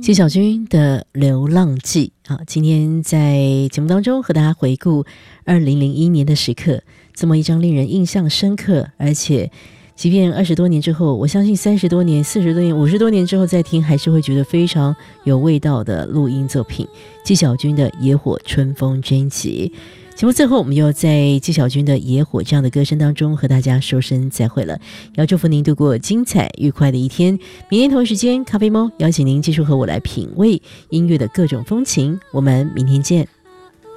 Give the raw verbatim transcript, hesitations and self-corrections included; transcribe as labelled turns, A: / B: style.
A: 纪晓君的《流浪记》啊，今天在节目当中和大家回顾二零零一年的时刻，这么一张令人印象深刻，而且即便二十多年之后，我相信三十多年、四十多年、五十多年之后再听，还是会觉得非常有味道的录音作品。纪晓君的《野火春风》专辑。节目最后，我们又在纪晓君的《野火》这样的歌声当中和大家说声再会了。要祝福您度过精彩愉快的一天。明天同一时间，咖啡猫邀请您继续和我来品味音乐的各种风情。我们明天见。